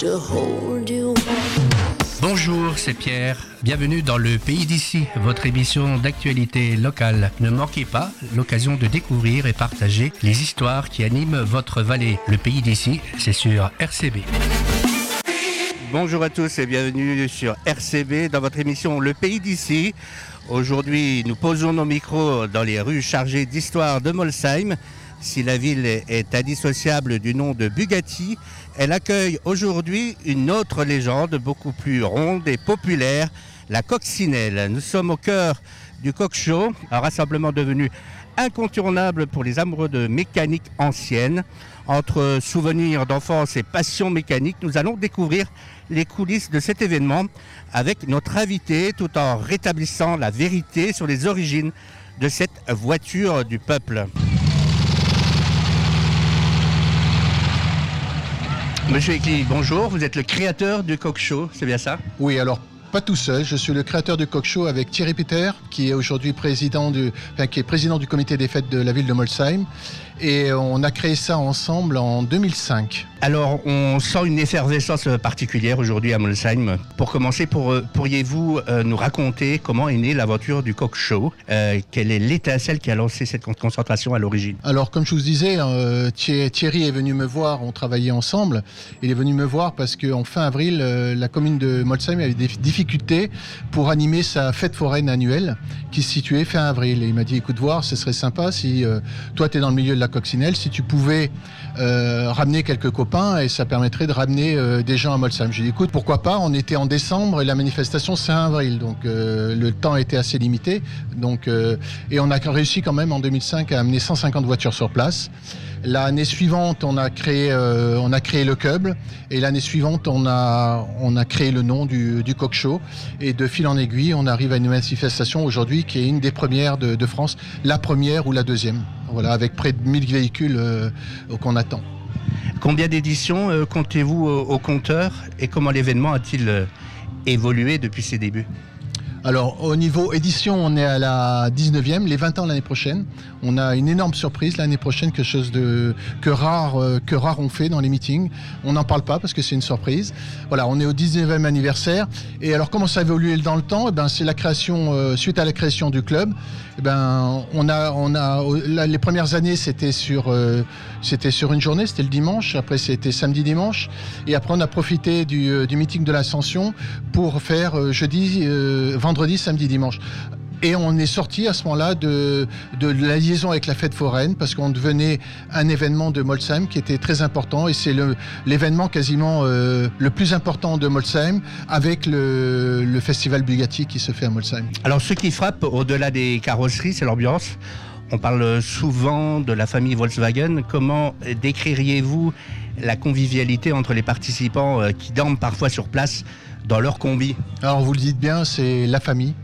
to hold you. Bonjour, c'est Pierre. Bienvenue dans Le Pays d'ici, votre émission d'actualité locale. Ne manquez pas l'occasion de découvrir et partager les histoires qui animent votre vallée. Le Pays d'ici, c'est sur RCB. Bonjour à tous et bienvenue sur RCB dans votre émission Le Pays d'ici. Aujourd'hui, nous posons nos micros dans les rues chargées d'histoire de Molsheim. Si la ville est indissociable du nom de Bugatti, elle accueille aujourd'hui une autre légende beaucoup plus ronde et populaire, la coccinelle. Nous sommes au cœur du Coq Show, un rassemblement devenu incontournable pour les amoureux de mécanique ancienne. Entre souvenirs d'enfance et passion mécanique, nous allons découvrir les coulisses de cet événement avec notre invité, tout en rétablissant la vérité sur les origines de cette voiture du peuple. Monsieur Ekli, bonjour, vous êtes le créateur du Coq Show, c'est bien ça? Oui, alors pas tout seul, je suis le créateur du Coq Show avec Thierry Peter, qui est aujourd'hui président du comité des fêtes de la ville de Molsheim. Et on a créé ça ensemble en 2005. Alors, on sent une effervescence particulière aujourd'hui à Molsheim. Pour commencer, pourriez-vous nous raconter comment est née l'aventure du Coq Show? Quelle est l'étincelle qui a lancé cette concentration à l'origine? Alors, comme je vous disais, Thierry est venu me voir, on travaillait ensemble. Il est venu me voir parce qu'en fin avril, la commune de Molsheim avait des difficultés pour animer sa fête foraine annuelle qui se situait fin avril. Et il m'a dit, écoute, voir, ce serait sympa si toi, tu es dans le milieu de la coccinelle, si tu pouvais ramener quelques copains et ça permettrait de ramener des gens à Molsheim. J'ai dit écoute, pourquoi pas, on était en décembre et la manifestation c'est en avril, donc le temps était assez limité, donc, et on a réussi quand même en 2005 à amener 150 voitures sur place. L'année suivante, on a créé le club et l'année suivante, on a créé le nom du Coq Show et de fil en aiguille, on arrive à une manifestation aujourd'hui qui est une des premières de France, la première ou la deuxième. Voilà, avec près de 1000 véhicules qu'on attend. Combien d'éditions comptez-vous au compteur et comment l'événement a-t-il évolué depuis ses débuts? Alors, au niveau édition, on est à la 19e, les 20 ans l'année prochaine. On a une énorme surprise l'année prochaine, quelque chose que rare on fait dans les meetings. On n'en parle pas parce que c'est une surprise. Voilà, on est au 19e anniversaire. Et alors, comment ça a évolué dans le temps? C'est la création, suite à la création du club. Les premières années, c'était sur une journée, c'était le dimanche. Après, c'était samedi-dimanche. Et après, on a profité du meeting de l'Ascension pour faire vendredi, samedi, dimanche. Et on est sorti à ce moment-là de la liaison avec la fête foraine parce qu'on devenait un événement de Molsheim qui était très important et c'est l'événement quasiment le plus important de Molsheim avec le festival Bugatti qui se fait à Molsheim. Alors ce qui frappe au-delà des carrosseries, c'est l'ambiance. On parle souvent de la famille Volkswagen. Comment décririez-vous la convivialité entre les participants qui dorment parfois sur place dans leur combi? Alors vous le dites bien, c'est la famille.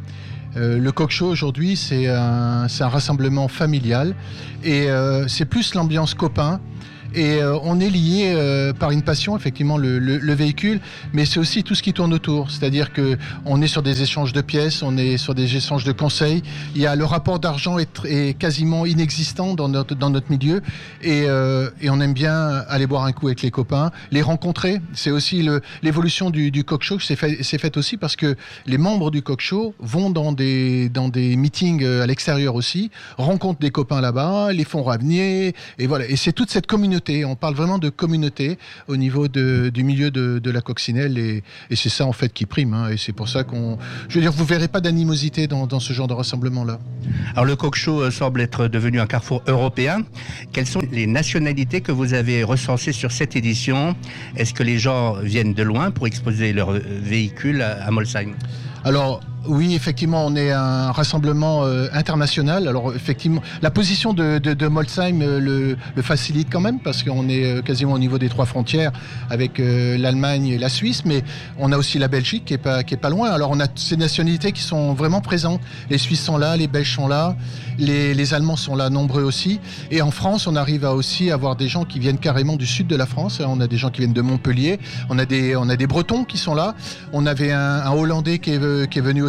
Le Coq Show aujourd'hui, c'est un rassemblement familial et c'est plus l'ambiance copain. Et on est lié par une passion, effectivement, le véhicule, mais c'est aussi tout ce qui tourne autour. C'est-à-dire qu'on est sur des échanges de pièces, on est sur des échanges de conseils. Le rapport d'argent est quasiment inexistant dans notre milieu. Et on aime bien aller boire un coup avec les copains, les rencontrer. C'est aussi l'évolution du Coq Show, c'est fait aussi parce que les membres du Coq Show vont dans des meetings à l'extérieur aussi, rencontrent des copains là-bas, les font revenir. Et voilà. Et c'est toute cette communauté. On parle vraiment de communauté au niveau du milieu de la coccinelle et c'est ça en fait qui prime. Et c'est pour ça vous verrez pas d'animosité dans ce genre de rassemblement-là. Alors le Coq Show semble être devenu un carrefour européen. Quelles sont les nationalités que vous avez recensées sur cette édition? Est-ce que les gens viennent de loin pour exposer leurs véhicules à Molsheim? Alors, oui, effectivement, on est un rassemblement international. Alors, effectivement, la position de Molsheim le facilite quand même parce qu'on est quasiment au niveau des 3 frontières avec l'Allemagne et la Suisse, mais on a aussi la Belgique qui est pas loin. Alors, on a ces nationalités qui sont vraiment présentes. Les Suisses sont là, les Belges sont là, les Allemands sont là, nombreux aussi. Et en France, on arrive à aussi avoir des gens qui viennent carrément du sud de la France. On a des gens qui viennent de Montpellier. On a des Bretons qui sont là. On avait un Hollandais qui est venu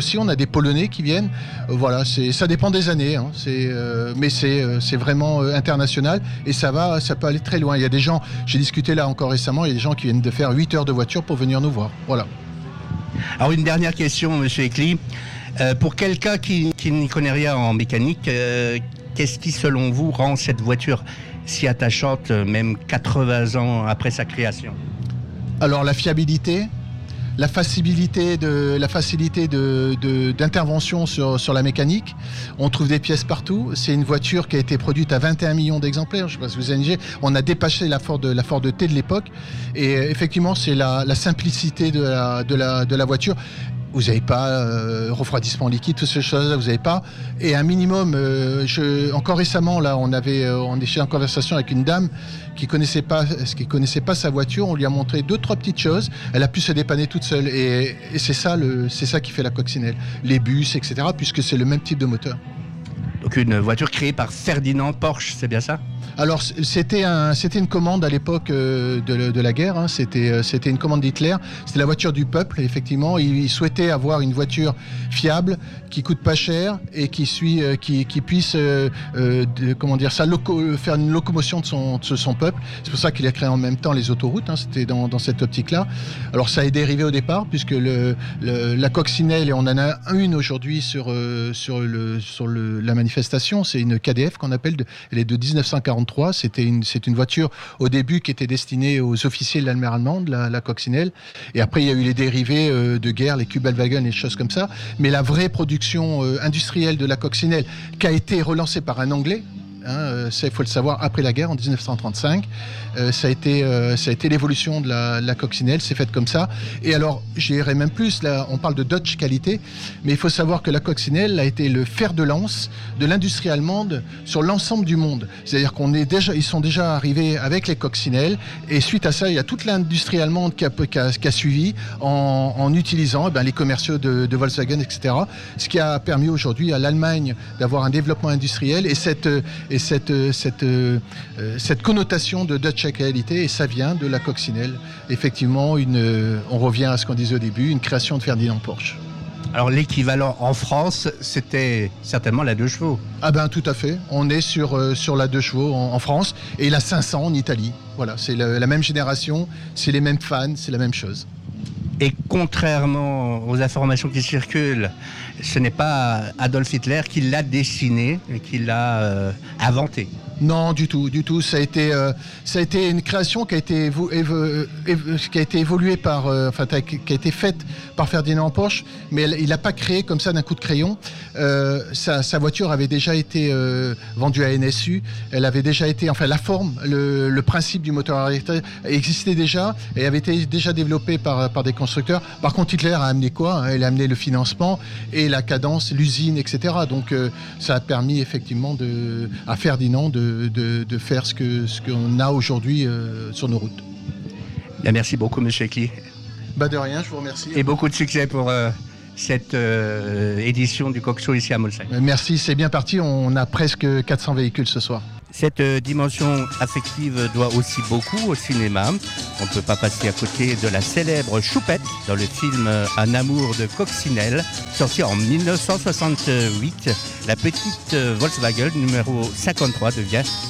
aussi, on a des Polonais qui viennent. Voilà, ça dépend des années, hein. Mais c'est vraiment international et ça peut aller très loin. Il y a des gens, j'ai discuté là encore récemment, il y a des gens qui viennent de faire 8 heures de voiture pour venir nous voir. Voilà. Alors une dernière question, monsieur Ecli. Pour quelqu'un qui n'y connaît rien en mécanique, qu'est-ce qui, selon vous, rend cette voiture si attachante, même 80 ans après sa création? Alors la fiabilité, la facilité d'intervention sur la mécanique. On trouve des pièces partout. C'est une voiture qui a été produite à 21 millions d'exemplaires. Je ne sais pas si vous avez. On a dépassé la Ford T de l'époque. Et effectivement, c'est la simplicité de la voiture. Vous n'avez pas refroidissement liquide, toutes ces choses-là, vous n'avez pas. Et un minimum, encore récemment, là, on était en conversation avec une dame qui connaissait pas sa voiture. On lui a montré 2-3 petites choses. Elle a pu se dépanner toute seule. Et c'est ça qui fait la coccinelle. Les bus, etc., puisque c'est le même type de moteur. Donc une voiture créée par Ferdinand Porsche, c'est bien ça? Alors c'était une commande à l'époque de la guerre, hein. C'était une commande d'Hitler, c'était la voiture du peuple, effectivement. Il souhaitait avoir une voiture fiable, qui coûte pas cher et qui puisse faire une locomotion de son peuple. C'est pour ça qu'il a créé en même temps les autoroutes, hein. C'était dans cette optique-là. Alors ça est dérivé au départ, puisque la coccinelle, et on en a une aujourd'hui sur la manifestation, c'est une KDF qu'on appelle, elle est de 1943. C'est une voiture au début qui était destinée aux officiers de l'armée allemande, la coccinelle. Et après, il y a eu les dérivés de guerre, les Kübelwagen et des choses comme ça. Mais la vraie production industrielle de la coccinelle, qui a été relancée par un Anglais, ça, il faut le savoir, après la guerre, en 1935. Ça a été l'évolution de la coccinelle, c'est fait comme ça. Et alors, j'irai même plus, là, on parle de Dodge qualité, mais il faut savoir que la coccinelle a été le fer de lance de l'industrie allemande sur l'ensemble du monde. C'est-à-dire ils sont déjà arrivés avec les coccinelles, et suite à ça, il y a toute l'industrie allemande qui a suivi en utilisant les commerciaux de Volkswagen, etc. Ce qui a permis aujourd'hui à l'Allemagne d'avoir un développement industriel et cette connotation de Dutch qualité, et ça vient de la coccinelle. Effectivement, on revient à ce qu'on disait au début, une création de Ferdinand Porsche. Alors l'équivalent en France, c'était certainement la 2 chevaux. Ah ben tout à fait, on est sur la 2 chevaux en France et la 500 en Italie. Voilà, c'est la même génération, c'est les mêmes fans, c'est la même chose. Et contrairement aux informations qui circulent, ce n'est pas Adolf Hitler qui l'a dessiné et qui l'a inventé. Non, du tout. Ça a été une création qui a été évoluée qui a été faite par Ferdinand Porsche, mais il l'a pas créé comme ça d'un coup de crayon. Sa voiture avait déjà été vendue à NSU. Elle avait déjà été, la forme, le principe du moteur à électrique existait déjà et avait été déjà développé par des constructeurs. Par contre, Hitler a amené quoi? Il a amené le financement et la cadence, l'usine, etc. Donc, ça a permis effectivement à Ferdinand de faire ce qu'on a aujourd'hui sur nos routes. Bien, merci beaucoup, M. Ecli. De rien, je vous remercie. Et beaucoup de succès pour cette édition du Coq Show ici à Molsheim. Merci, c'est bien parti. On a presque 400 véhicules ce soir. Cette dimension affective doit aussi beaucoup au cinéma. On ne peut pas passer à côté de la célèbre Choupette dans le film Un amour de coccinelle, sorti en 1968. La petite Volkswagen numéro 53 devient